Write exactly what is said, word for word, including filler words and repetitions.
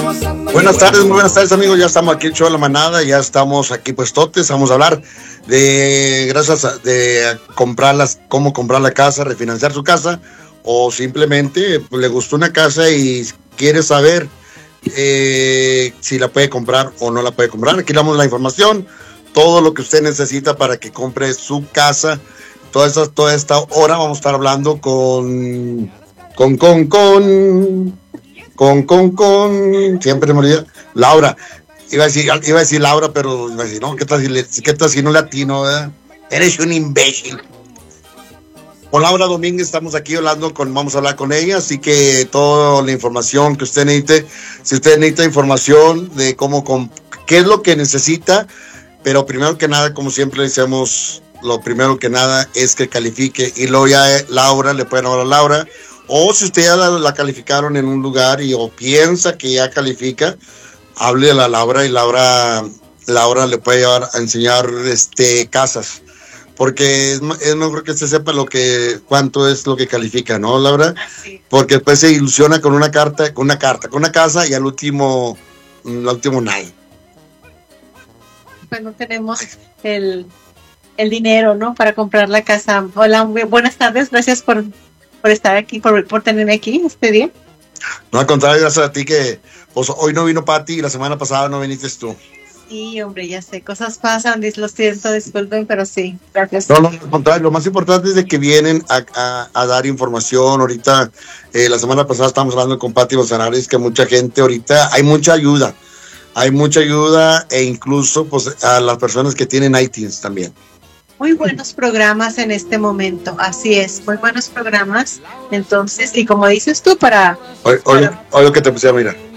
Buenas tardes, muy buenas tardes amigos, ya estamos aquí en Show de la Manada, ya estamos aquí puestotes, vamos a hablar de, gracias a, de comprar las, cómo comprar la casa, refinanciar su casa, o simplemente pues, le gustó una casa y quiere saber eh, si la puede comprar o no la puede comprar. Aquí le damos la información, todo lo que usted necesita para que compre su casa. Toda esta, toda esta hora vamos a estar hablando con, con, con, con, con, con, con, siempre me olvida, Laura. Iba a decir, iba a decir Laura, pero iba a decir, no, ¿qué tal si, qué tal si no latino, verdad? Eres un imbécil. Con Laura Domínguez estamos aquí hablando con, vamos a hablar con ella, así que toda la información que usted necesite, si usted necesita información de cómo, con, qué es lo que necesita, pero primero que nada, como siempre decimos, lo primero que nada es que califique, y luego ya Laura, le pueden hablar a Laura, o si usted ya la, la calificaron en un lugar y o piensa que ya califica, hable a la Laura y Laura, Laura le puede llevar a enseñar este, casas. Porque es, es mejor que se sepa lo que, cuánto es lo que califica, ¿no, Laura? Así. Porque después se ilusiona con una carta, con una carta, con una casa y al último, al último nada. Pues no tenemos el, el dinero, ¿no? Para comprar la casa. Hola, buenas tardes, gracias por, por estar aquí, por, por tenerme aquí este día. No, al contrario, gracias a ti que pues, hoy no vino Pati y la semana pasada no viniste tú. Sí, hombre, ya sé, cosas pasan, lo siento, disculpen, pero sí, gracias. No, no, al contrario, lo más importante es de que vienen a, a, a dar información. Ahorita, eh, la semana pasada estábamos hablando con Pati Bozanares, que mucha gente ahorita, hay mucha ayuda, hay mucha ayuda e incluso pues a las personas que tienen iTunes también. Muy buenos programas en este momento, así es, muy buenos programas, entonces, y como dices tú, para... Hoy, hoy, hoy lo que te puse a mirar.